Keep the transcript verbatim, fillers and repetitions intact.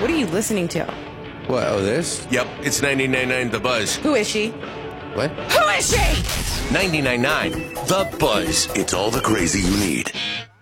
What are you listening to? What, oh, this? Yep, it's ninety-nine point nine The Buzz. Who is she? What? Who is she? ninety-nine point nine The Buzz. It's all the crazy you need.